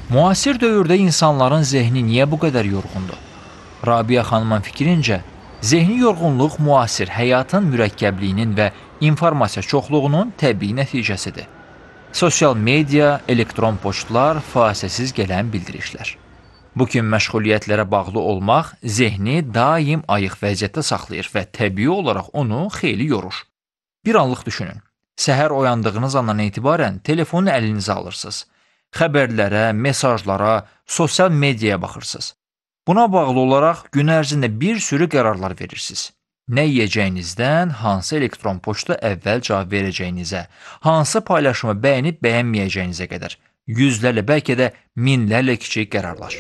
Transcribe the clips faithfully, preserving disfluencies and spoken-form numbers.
Müasir dövrdə insanların zehni niyə bu qədər yorğundur? Rabia xanımın fikrincə, zehni yorğunluq müasir həyatın mürəkkəbliyinin və informasiya çoxluğunun təbii nəticəsidir. Sosial media, elektron poçtlar, fasiləsiz gələn bildirişlər. Bu kimi məşğuliyyətlərə bağlı olmaq zehni daim ayıq vəziyyətdə saxlayır və təbii olaraq onu xeyli yorur. Bir anlıq düşünün. Səhər oyandığınız andan etibarən telefonu əlinizə alırsınız. Xəbərlərə, mesajlara, sosial mediaya baxırsınız. Buna bağlı olaraq gün ərzində bir sürü qərarlar verirsiniz. Nə yeyəcəyinizdən, hansı elektron poçta əvvəl cavab verəcəyinizə, hansı paylaşımı bəyənib bəyənməyəcəyinizə qədər, yüzlərlə, bəlkə də minlərlə kiçik qərarlar.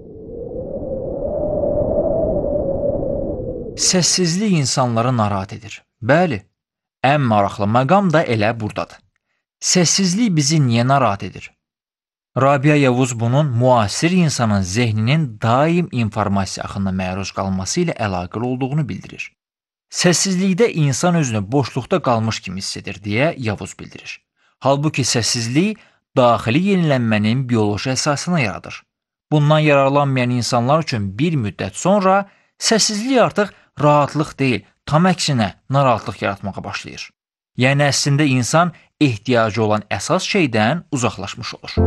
Səssizlik insanları narahat edir. Bəli, ən maraqlı məqam da elə buradadır. Səssizlik bizi niyə narahat edir? Rabia Yavuz bunun müasir insanın zehninin daim informasiya axınına məruz qalması ilə əlaqəli olduğunu bildirir. Səssizlikdə insan özünü boşluqda qalmış kimi hiss edir, deyə Yavuz bildirir. Halbuki səssizlik daxili yenilənmənin bioloji əsasını yaradır. Bundan yararlanmayan insanlar üçün bir müddət sonra səssizlik artıq rahatlıq deyil, tam əksinə narahatlıq yaratmağa başlayır. Yəni əslində insan ehtiyacı olan əsas şeydən uzaqlaşmış olur.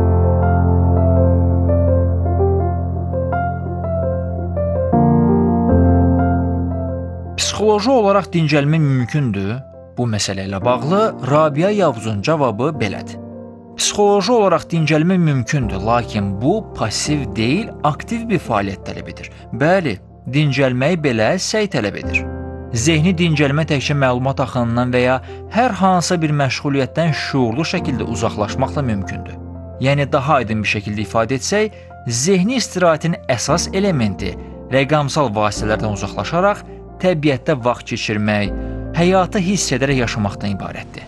Psixoloji olaraq dincəlmə mümkündür? Bu məsələ ilə bağlı Rabia Yavuzun cavabı belədir. Psixoloji olaraq dincəlmə mümkündür, lakin bu pasiv deyil, aktiv bir fəaliyyət tələb edir. Bəli, dincəlmək belə səy tələb edir. Zehni dincəlmə təkcə məlumat axınından və ya hər hansısa bir məşğuliyyətdən şuurlu şəkildə uzaqlaşmaqla mümkündür. Yəni daha aydın bir şəkildə ifadə etsək, zehni istirahətin əsas elementi rəqəmsal vasitələrdən uzaqlaşaraq təbiətdə vaxt keçirmək, həyatı hiss edərək yaşamaqdan ibarətdir.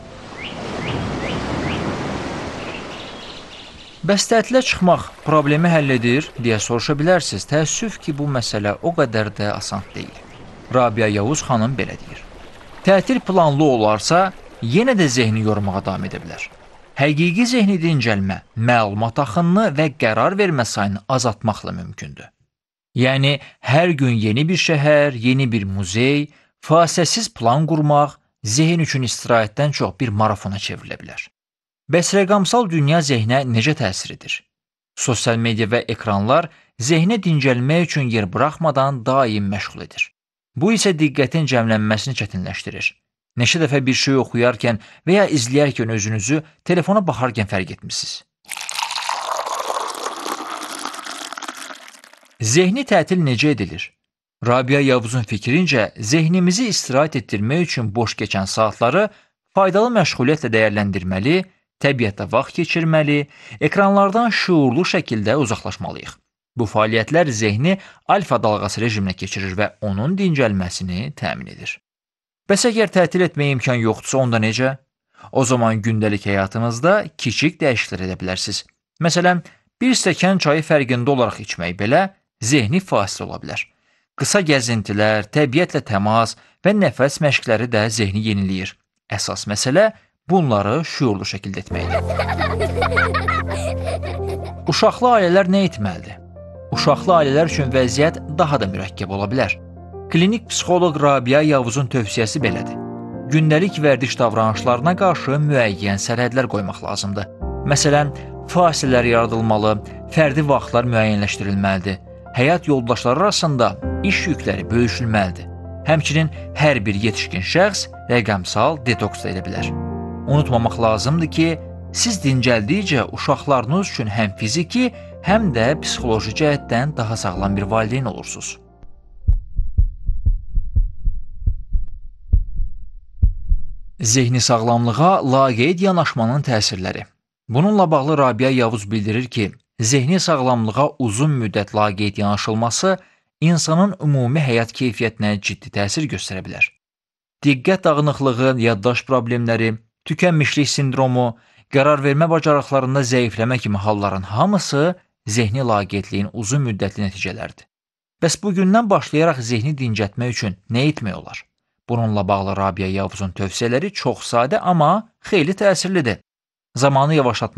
Bəs tətilə çıxmaq problemi həll edir, deyə soruşa bilərsiniz. Təəssüf ki, bu məsələ o qədər də asan deyil. Rabia Yavuz xanım belə deyir. Tətil planlı olarsa, yenə də zehni yormağa davam edə bilər. Həqiqi zehni dincəlmə, məlumat axınını və qərar vermə sayını azaltmaqla mümkündür. Yəni, hər gün yeni bir şəhər, yeni bir muzey, fasiləsiz plan qurmaq, zehin üçün istirahətdən çox bir marafona çevrilə bilər. Bəs rəqəmsal dünya zehnə necə təsir edir? Sosial media və ekranlar zehnə dincəlmək üçün yer buraxmadan daim məşğul edir. Bu isə diqqətin cəmlənməsini çətinləşdirir. Neçə dəfə bir şey oxuyarkən və ya izləyərkən özünüzü telefona baxarkən fərq etmişsiniz. Zehni tətil necə edilir? Rabia Yavuzun fikrincə, zehnimizi istirahət etdirmək üçün boş keçən saatları faydalı məşğuliyyətlə dəyərləndirməli, təbiətdə vaxt keçirməli, ekranlardan şuurlu şəkildə uzaqlaşmalıyıq. Bu fəaliyyətlər zehni alfa dalğası rejiminə keçirir və onun dincəlməsini təmin edir. Bəs əgər tətil etməyə imkan yoxdursa, onda necə? O zaman gündəlik həyatınızda kiçik dəyişikliklər edə bilərsiniz. Məsələn, bir stəkan çayı fərqində olaraq içmək belə zehni fasilə ola bilər. Qısa gəzintilər, təbiətlə təmas və nəfəs məşqləri də zehni yeniləyir. Əsas məsələ bunları şuurlu şəkildə etməkdir. Uşaqlı ailələr nə etməlidir? Uşaqlı ailələr üçün vəziyyət daha da mürəkkəb ola bilər. Klinik psixoloq Rabia Yavuzun tövsiyəsi belədir. Gündəlik vərdiş davranışlarına qarşı müəyyən sərhədlər qoymaq lazımdır. Məsələn, fasilələr yaradılmalı, fərdi vaxtlar müəyyənləşdirilməlidir. Həyat yoldaşları arasında iş yükləri bölüşülməlidir. Həmçinin hər bir yetişkin şəxs rəqəmsal detoks da edə bilər. Unutmamaq lazımdır ki, siz dincəldikcə uşaqlarınız üçün həm fiziki, həm də psixoloji cəhətdən daha sağlam bir valideyn olursunuz. Zehni sağlamlığa laqeyd yanaşmanın təsirləri. Bununla bağlı Rabia Yavuz bildirir ki, zehni sağlamlığa uzun müddət laqeyd yanaşılması insanın ümumi həyat keyfiyyətinə ciddi təsir göstərə bilər. Diqqət dağınıqlığı, yaddaş problemləri, tükənmişlik sindromu, qərar vermə bacarıqlarında zəifləmə kimi halların hamısı zehni laqeydliyin uzun müddətli nəticələrdir. Bəs bugündən başlayaraq zehni dincəltmək üçün nə etmək olar? Bununla bağlı Rabia Yavuzun tövsiyələri çox sadə, amma xeyli təsirlidir. Zamanı yavaşlatmaq